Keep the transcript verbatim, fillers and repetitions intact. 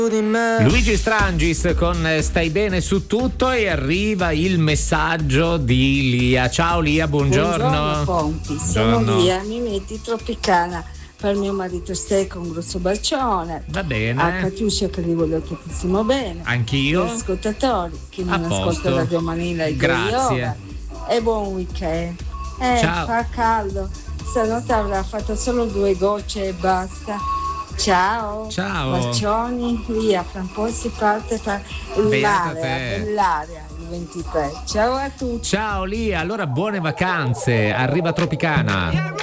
Luigi Strangis con Stai bene su tutto, e arriva il messaggio di Lia. Ciao Lia, buongiorno. Buongiorno Pompi, sono Lia, mi metti Tropicana per mio marito Stecco, un grosso bacione. Va bene. A Catiuscia che gli voglio tantissimo bene. Anch'io. Gli ascoltatori che non A posto. ascoltano Radio Manila e Grazie. E buon weekend. Eh, Ciao. Fa caldo, stanotte avrà fatto solo due gocce e basta. Ciao. Ciao. Bacioni, Lia, fra un po' si parte per Beata l'area, te. per l'area il ventitré. Ciao a tutti. Ciao Lia, allora buone vacanze, arriva Tropicana.